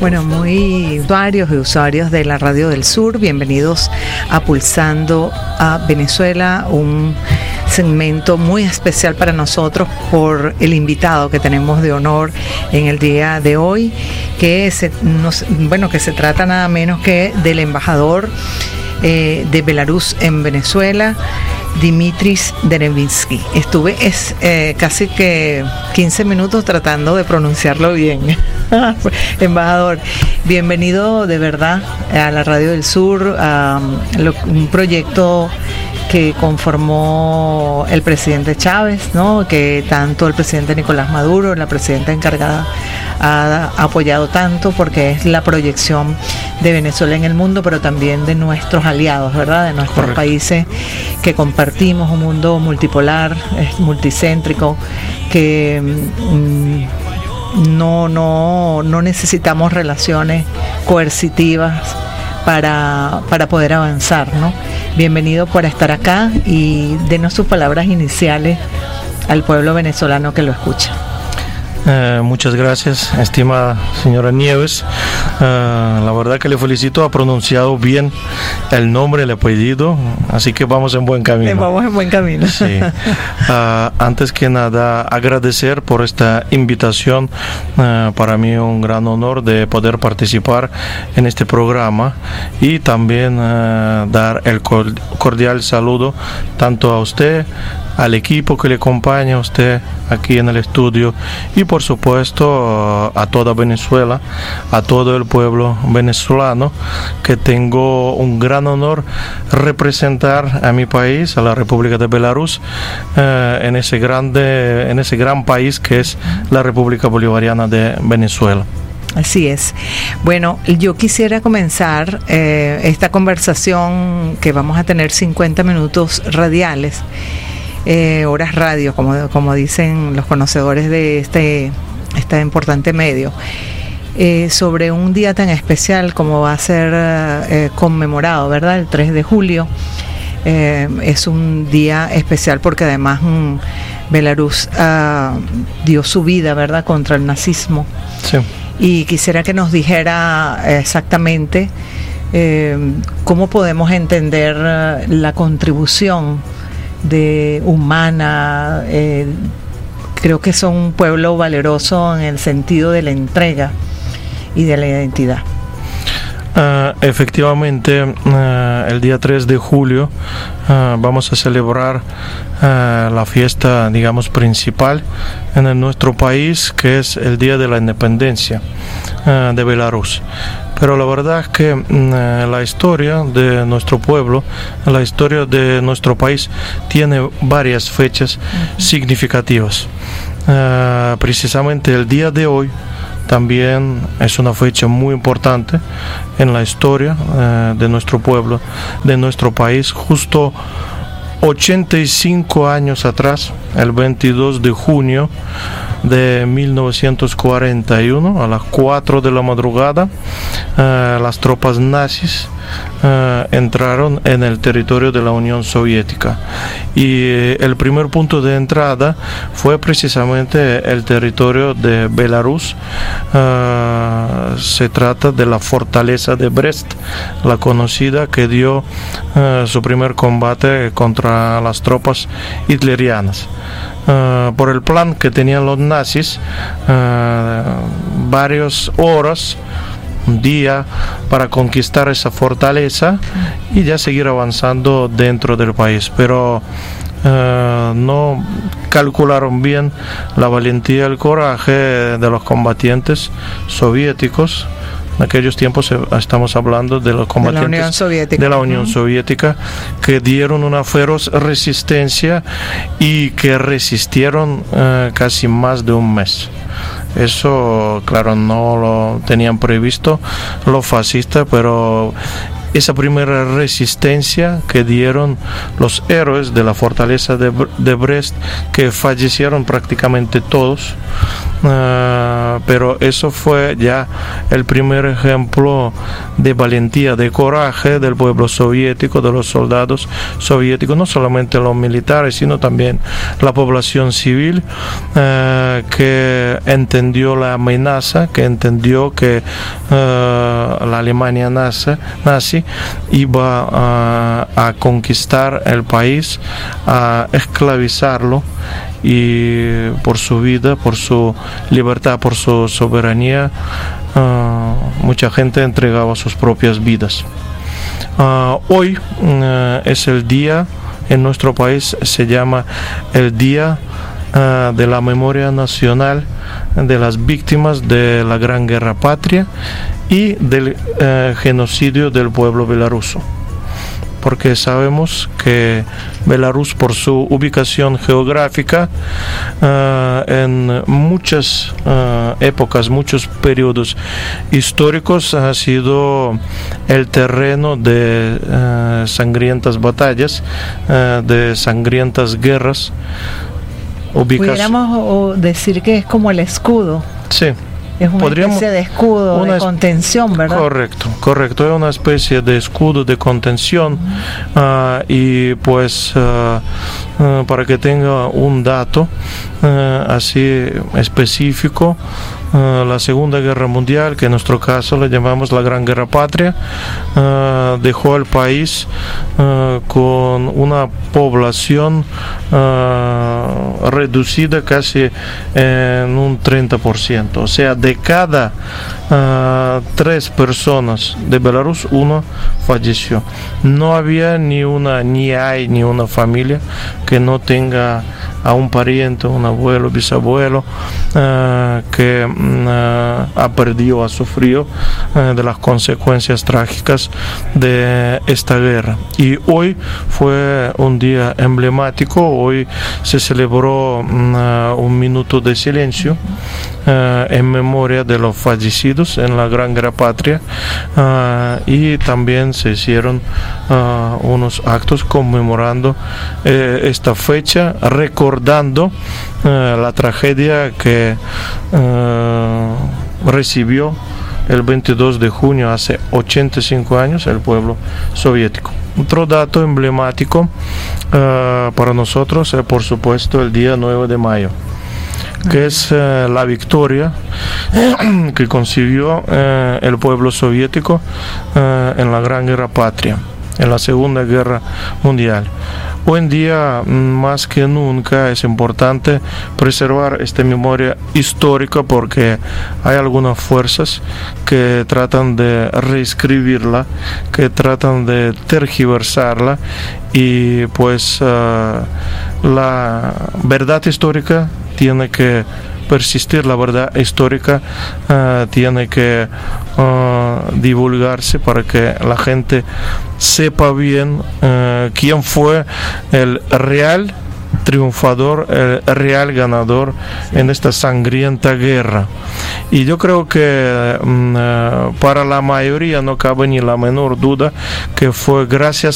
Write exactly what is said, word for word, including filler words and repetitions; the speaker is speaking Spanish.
Bueno, muy usuarios y usuarios de la Radio del Sur, bienvenidos a Pulsando a Venezuela, un segmento muy especial para nosotros por el invitado que tenemos de honor en el día de hoy, que se, nos, bueno, que se trata nada menos que del embajador eh, de Belarus en Venezuela, Dimitris Derevitsky. Estuve es, eh, casi que quince minutos tratando de pronunciarlo bien. Embajador, bienvenido de verdad a la Radio del Sur, a lo, un proyecto que conformó el presidente Chávez, ¿no? Que tanto el presidente Nicolás Maduro, la presidenta encargada, ha apoyado tanto, porque es la proyección de Venezuela en el mundo, pero también de nuestros aliados, ¿verdad? De nuestros Correcto. Países que compartimos un mundo multipolar, multicéntrico, que mmm, no, no, no necesitamos relaciones coercitivas para, para poder avanzar, ¿no? Bienvenido por estar acá y denos sus palabras iniciales al pueblo venezolano que lo escucha. Eh, muchas gracias, estimada señora Nieves. Eh, la verdad que le felicito, ha pronunciado bien el nombre, el apellido, así que vamos en buen camino. Vamos en buen camino. Sí. Uh, antes que nada, agradecer por esta invitación. Uh, para mí un gran honor de poder participar en este programa y también uh, dar el cordial saludo tanto a usted, al equipo que le acompaña a usted aquí en el estudio y por supuesto a toda Venezuela, a todo el pueblo venezolano, que tengo un gran honor representar a mi país, a la República de Belarus, eh, en ese grande, en ese gran país que es la República Bolivariana de Venezuela. Así es. Bueno, yo quisiera comenzar eh, esta conversación que vamos a tener cincuenta minutos radiales. Eh, horas radio, como, como dicen los conocedores de este, este importante medio, eh, sobre un día tan especial como va a ser eh, conmemorado, ¿verdad? El tres de julio. Eh, es un día especial porque además um, Belarus uh, dio su vida, ¿verdad?, contra el nazismo. Sí. Y quisiera que nos dijera exactamente eh, cómo podemos entender uh, la contribución de humana, eh, creo que son un pueblo valeroso en el sentido de la entrega y de la identidad. Uh, efectivamente, uh, el día tres de julio uh, vamos a celebrar uh, la fiesta, digamos, principal en el, nuestro país, que es el Día de la Independencia uh, de Belarus. Pero la verdad es que uh, la historia de nuestro pueblo, la historia de nuestro país tiene varias fechas uh-huh. significativas. Uh, precisamente el día de hoy también es una fecha muy importante en la historia uh, de nuestro pueblo, de nuestro país. Justo ochenta y cinco años atrás, el veintidós de junio de mil novecientos cuarenta y uno, a las cuatro de la madrugada, uh, las tropas nazis uh, entraron en el territorio de la Unión Soviética. Y eh, el primer punto de entrada fue precisamente el territorio de Belarus. Uh, se trata de la fortaleza de Brest, la conocida, que dio uh, su primer combate contra las tropas hitlerianas. Uh, por el plan que tenían los nazis, uh, varias horas, un día, para conquistar esa fortaleza y ya seguir avanzando dentro del país. Pero uh, no calcularon bien la valentía y el coraje de los combatientes soviéticos. En aquellos tiempos estamos hablando de los combatientes de la Unión Soviética, de la Unión Soviética, que dieron una feroz resistencia y que resistieron eh, casi más de un mes. Eso, claro, no lo tenían previsto los fascistas, pero esa primera resistencia que dieron los héroes de la fortaleza de, de Brest, que fallecieron prácticamente todos, Uh, pero eso fue ya el primer ejemplo de valentía, de coraje del pueblo soviético, de los soldados soviéticos, no solamente los militares, sino también la población civil, uh, que entendió la amenaza, que entendió que uh, la Alemania nazi, nazi iba uh, a conquistar el país, a esclavizarlo, y por su vida, por su libertad, por su soberanía, uh, mucha gente entregaba sus propias vidas. Uh, hoy uh, es el día, en nuestro país se llama el Día uh, de la Memoria Nacional de las Víctimas de la Gran Guerra Patria y del uh, genocidio del pueblo bielorruso, porque sabemos que Belarus, por su ubicación geográfica, uh, en muchas uh, épocas, muchos periodos históricos, ha sido el terreno de uh, sangrientas batallas, uh, de sangrientas guerras. Ubicas... Pudiéramos decir que es como el escudo. Sí. Es una Podríamos, especie de escudo, una de contención, ¿verdad? Correcto, correcto. Es una especie de escudo de contención. Uh, uh, y pues, uh, uh, para que tenga un dato uh, así específico, Uh, la Segunda Guerra Mundial, que en nuestro caso le llamamos la Gran Guerra Patria, uh, dejó al país uh, con una población uh, reducida casi en un treinta por ciento. O sea, de cada uh, tres personas de Belarus, uno falleció. No había ni una, ni hay ni una familia que no tenga a un pariente, un abuelo, bisabuelo, uh, que uh, ha perdido, ha sufrido uh, de las consecuencias trágicas de esta guerra. Y hoy fue un día emblemático. Hoy se celebró uh, un minuto de silencio uh, en memoria de los fallecidos en la Gran Guerra Patria, uh, y también se hicieron uh, unos actos conmemorando eh, esta fecha, recordando recordando uh, la tragedia que uh, recibió el veintidós de junio hace ochenta y cinco años el pueblo soviético. Otro dato emblemático uh, para nosotros es, por supuesto, el día nueve de mayo, que es uh, la victoria que consiguió uh, el pueblo soviético uh, en la Gran Guerra Patria, en la Segunda Guerra Mundial. Hoy en día, más que nunca, es importante preservar esta memoria histórica, porque hay algunas fuerzas que tratan de reescribirla, que tratan de tergiversarla, y pues uh, la verdad histórica tiene que persistir, la verdad histórica uh, tiene que uh, divulgarse para que la gente sepa bien uh, quién fue el real triunfador, el real ganador en esta sangrienta guerra. Y yo creo que um, uh, para la mayoría no cabe ni la menor duda que fue gracias